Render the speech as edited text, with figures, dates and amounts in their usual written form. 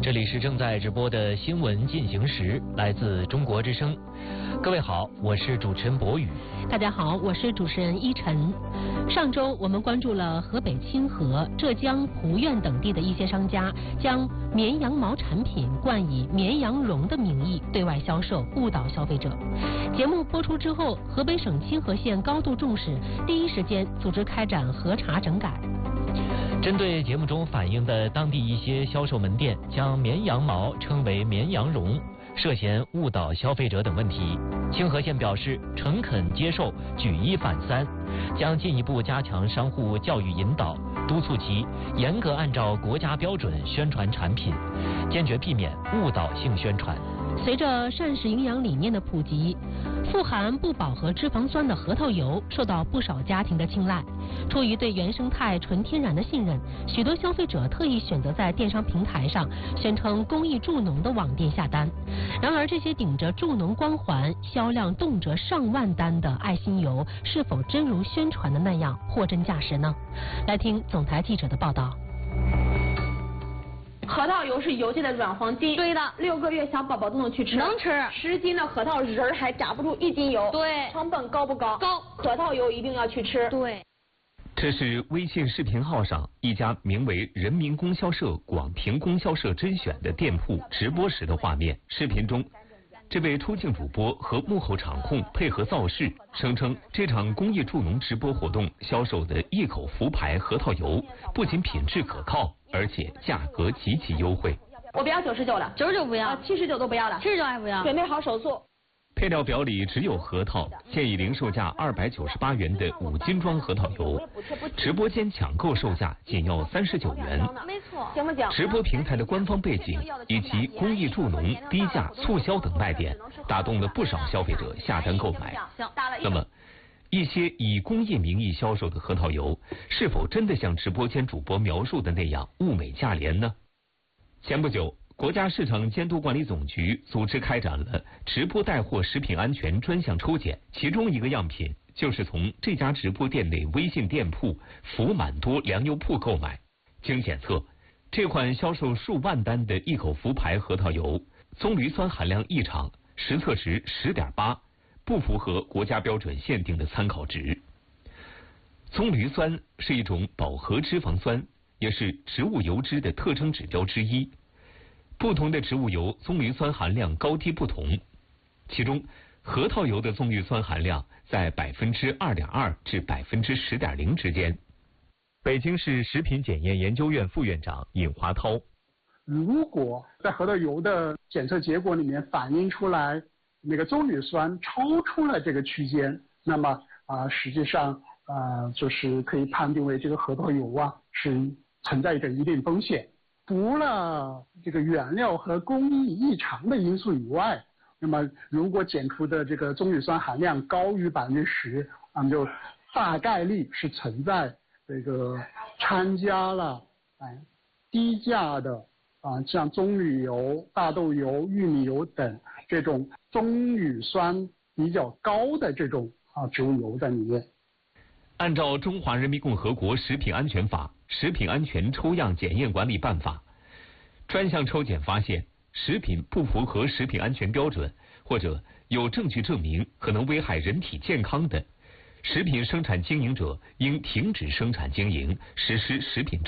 这里是正在直播的新闻进行时，来自中国之声。各位好，我是主持人博宇。 大家好，我是主持人依晨。上周我们关注了河北清河、浙江湖苑等地的一些商家将绵羊毛产品冠以绵羊绒的名义对外销售，误导消费者。节目播出之后，河北省清河县高度重视，第一时间组织开展核查整改。 针对节目中反映的当地一些销售门店将绵羊毛称为绵羊绒，涉嫌误导消费者等问题，清河县表示诚恳接受，举一反三，将进一步加强商户教育引导，督促其严格按照国家标准宣传产品，坚决避免误导性宣传。 随着膳食营养理念的普及，富含不饱和脂肪酸的核桃油受到不少家庭的青睐。出于对原生态纯天然的信任，许多消费者特意选择在电商平台上宣称公益助农的网店下单。然而，这些顶着助农光环、销量动辄上万单的爱心油，是否真如宣传的那样货真价实呢？来听总台记者的报道。 核桃油是油界的软黄金， 对的 ，6个月小宝宝都能去吃， 能吃。 10斤的核桃仁儿还炸不出1斤油， 对， 成本高不高？ 高， 核桃油一定要去吃。 对。 这是微信视频号上一家名为人民供销社广平供销社甄选的店铺直播时的画面。视频中，这位出镜主播和幕后场控配合造势，声称这场公益助农直播活动销售的一口福牌核桃油不仅品质可靠，而且价格极其优惠。 我不要99了 ，99不要 ，79都不要了 ，79还不要。 准备好手速。 配料表里只有核桃，建议零售价298元的5斤装核桃油，直播间抢购售价仅要39元。 没错， 行不行？ 直播平台的官方背景以及公益助农、低价促销等卖点，打动了不少消费者下单购买。那么，一些以公益名义销售的核桃油，是否真的像直播间主播描述的那样物美价廉呢？前不久，国家市场监督管理总局组织开展了直播带货食品安全专项抽检，其中一个样品就是从这家直播店内微信店铺福满多粮油铺购买。经检测，这款销售数万单的一口福牌核桃油棕榈酸含量异常，实测值10.8，不符合国家标准限定的参考值。棕榈酸是一种饱和脂肪酸，也是植物油脂的特征指标之一。不同的植物油棕榈酸含量高低不同，其中核桃油的棕榈酸含量在2.2%至10.0%之间。北京市食品检验研究院副院长尹华涛： 如果在核桃油的检测结果里面反映出来那个棕榈酸超出了这个区间，那么实际上就是可以判定为这个核桃油是存在着一定风险。除了这个原料和工艺异常的因素以外，那么如果检出的这个棕榈酸含量高于10%，那么就大概率是存在这个掺加了低价的像棕榈油、大豆油、玉米油等这种棕榈酸比较高的这种植物油在里面。 按照《中华人民共和国食品安全法》《食品安全抽样检验管理办法》，专项抽检发现食品不符合食品安全标准，或者有证据证明可能危害人体健康的，食品生产经营者应停止生产经营，实施食品